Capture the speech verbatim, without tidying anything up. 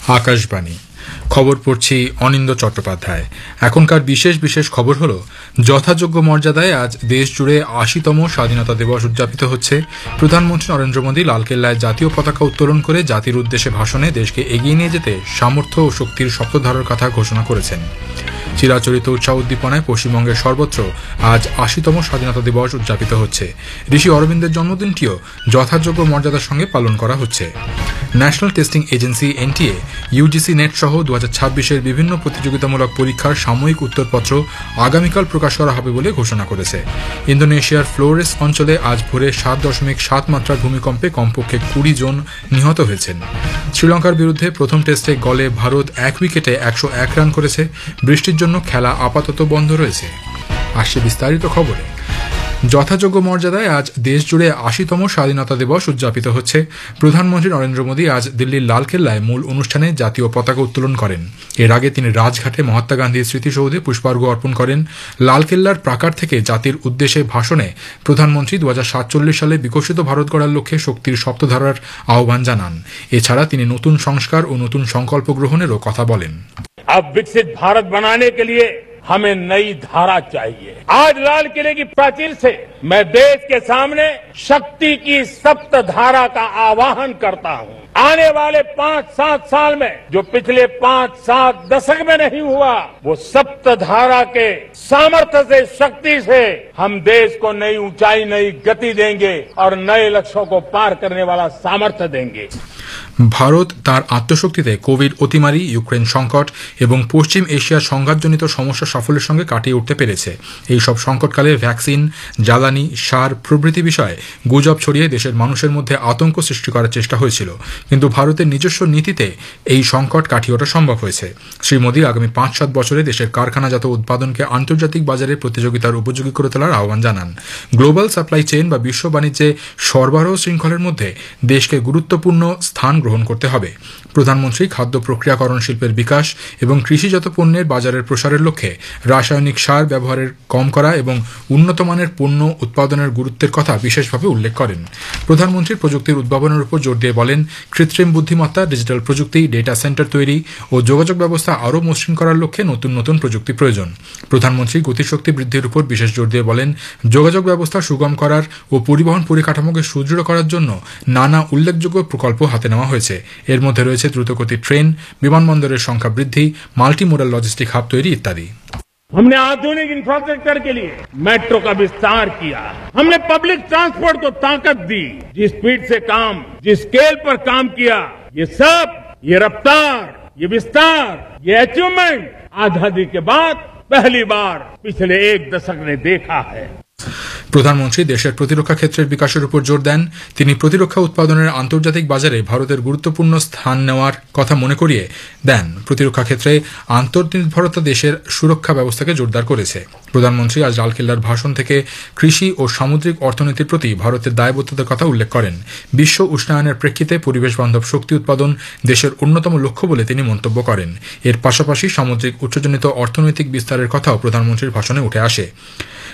আকাশবাণী খবর পড়ছি অনিন্দ চট্টোপাধ্যায়। এখনকার বিশেষ বিশেষ খবর হলো, যথাযোগ্য মর্যাদায় আজ দেশ জুড়ে আশিতম স্বাধীনতা দিবস উদযাপিত হচ্ছে। প্রধানমন্ত্রী নরেন্দ্র মোদী লালকেল্লায় জাতীয় পতাকা উত্তোলন করে জাতির উদ্দেশ্যে ভাষণে দেশকে এগিয়ে নিয়ে যেতে সামর্থ্য ও শক্তির শপথধারার কথা ঘোষণা করেছেন। চিরাচরিত উৎসাহ উদ্দীপনায় পশ্চিমবঙ্গের সর্বত্র আজ আশিতম স্বাধীনতা দিবস উদযাপিত হচ্ছে। ঋষি অরবিন্দের জন্মদিনটিও যথাযোগ্য মর্যাদার সঙ্গে পালন করা হচ্ছে। National testing agency NTA UGC net সহ দু হাজার ছাব্বিশের বিভিন্ন প্রতিযোগিতামূলক পরীক্ষার সাময়িক উত্তরপত্র আগামীকাল প্রকাশ করা হবে বলে ঘোষণা করেছে। ইন্দোনেশিয়ার ফ্লোরেস অঞ্চলে আজ ভোরে সাত দশমিক সাত মাত্রার ভূমিকম্পে কমপক্ষে কুড়ি জন নিহত হয়েছেন। শ্রীলঙ্কার বিরুদ্ধে প্রথম টেস্টে গলে ভারত এক উইকেটে একশো এক রান করেছে। বৃষ্টির জন্য খেলা আপাতত বন্ধ রয়েছে। আসছে বিস্তারিত খবরে। যথাযোগ্য মর্যাদায় আজ দেশ জুড়ে আশিতম স্বাধীনতা দিবস উদযাপিত হচ্ছে। প্রধানমন্ত্রী নরেন্দ্র মোদী আজ দিল্লির লালকেল্লায় মূল অনুষ্ঠানে জাতীয় পতাকা উত্তোলন করেন। এর আগে তিনি রাজঘাটে মহাত্মা গান্ধীর স্মৃতিসৌধে পুষ্পার্ঘ্য অর্পণ করেন। লালকেল্লার প্রাকার থেকে জাতির উদ্দেশ্যে ভাষণে প্রধানমন্ত্রী দু হাজার সাতচল্লিশ সালে বিকশিত ভারত গড়ার লক্ষ্যে শক্তির সপ্তধারার আহ্বান জানান। এছাড়া তিনি নতুন সংস্কার ও নতুন সংকল্প গ্রহণেরও কথা বলেন। अब विकसित भारत बनाने के लिए हमें नई धारा चाहिए। आज लाल किले की प्राचीर से मैं देश के सामने शक्ति की सप्त धारा का आह्वान करता हूं। आने वाले पांच सात साल में जो पिछले पांच सात दशक में नहीं हुआ, वो सप्त धारा के सामर्थ्य से, शक्ति से हम देश को नई ऊंचाई, नई गति देंगे और नए लक्ष्यों को पार करने वाला सामर्थ्य देंगे। ভারত তার আত্মশক্তিতে কোভিড অতিমারি, ইউক্রেন সংকট এবং পশ্চিম এশিয়ার সংঘাতজনিত সমস্যা সাফল্যের সঙ্গে কাটিয়ে উঠতে পেরেছে। এই সব সংকটকালে ভ্যাকসিন, জ্বালানি, সার প্রভৃতি বিষয়ে গুজব ছড়িয়ে দেশের মানুষের মধ্যে আতঙ্ক সৃষ্টি করার চেষ্টা হয়েছিল, কিন্তু ভারতের নিজস্ব নীতিতে এই সংকট কাটিয়ে ওঠা সম্ভব হয়েছে। শ্রী মোদী আগামী পাঁচ সাত বছরে দেশের কারখানাজাত উৎপাদনকে আন্তর্জাতিক বাজারে প্রতিযোগিতার উপযোগী করে তোলার আহ্বান জানান। গ্লোবাল সাপ্লাই চেইন বা বিশ্ব বাণিজ্যে সরবরাহ শৃঙ্খলের মধ্যে দেশকে গুরুত্বপূর্ণ স্থান গ্রহণ করতে হবে। প্রধানমন্ত্রী খাদ্য প্রক্রিয়াকরণ শিল্পের বিকাশ এবং কৃষিজাত পণ্যের বাজারের প্রসারের লক্ষ্যে রাসায়নিক সার ব্যবহারের কম করা এবং উন্নত মানের পণ্য উৎপাদনের গুরুত্বের কথা বিশেষভাবে উল্লেখ করেন। প্রধানমন্ত্রী প্রযুক্তির উদ্ভাবনের উপর জোর দিয়ে বলেন, কৃত্রিম বুদ্ধিমত্তা, ডিজিটাল প্রযুক্তি, ডেটা সেন্টার তৈরি ও যোগাযোগ ব্যবস্থা আরও মসৃণ করার লক্ষ্যে নতুন নতুন প্রযুক্তি প্রয়োজন। প্রধানমন্ত্রী গতিশক্তি বৃদ্ধির উপর বিশেষ জোর দিয়ে বলেন, যোগাযোগ ব্যবস্থা সুগম করার ও পরিবহন পরিকাঠামোকে সুদৃঢ় করার জন্য নানা উল্লেখযোগ্য প্রকল্প হাতে নেওয়া হয়েছে। এর মধ্যে রয়েছে দ্রুতগতির ট্রেন, বিমানবন্দরের সংখ্যা বৃদ্ধি, মাল্টি মোডাল লজিস্টিক হাব তৈরি ইত্যাদি। हमने आधुनिक इंफ्रास्ट्रक्चर के लिए मेट्रो का विस्तार किया। हमने पब्लिक ट्रांसपोर्ट को ताकत दी। जिस स्पीड से काम, जिस स्केल पर काम किया, ये सब, ये रफ्तार, ये विस्तार, ये अचीवमेंट आजादी के बाद पहली बार पिछले एक दशक ने देखा है। প্রধানমন্ত্রী দেশের প্রতিরক্ষা ক্ষেত্রের বিকাশের উপর জোর দেন। তিনি প্রতিরক্ষা উৎপাদনের আন্তর্জাতিক বাজারে ভারতের গুরুত্বপূর্ণ স্থান নেওয়ার কথা মনে করিয়ে দেন। প্রতিরক্ষা ক্ষেত্রে আন্তর্নির্ভরতা দেশের সুরক্ষা ব্যবস্থাকে জোরদার করেছে। প্রধানমন্ত্রী আজ লালকেল্লার ভাষণ থেকে কৃষি ও সামুদ্রিক অর্থনীতির প্রতি ভারতের দায়বদ্ধতার কথা উল্লেখ করেন। বিশ্ব উষ্ণায়নের প্রেক্ষিতে পরিবেশ বান্ধব শক্তি উৎপাদন দেশের অন্যতম লক্ষ্য বলে তিনি মন্তব্য করেন। এর পাশাপাশি সামুদ্রিক উচ্চজনিত অর্থনৈতিক বিস্তারের কথাও প্রধানমন্ত্রীর ভাষণে উঠে আসে।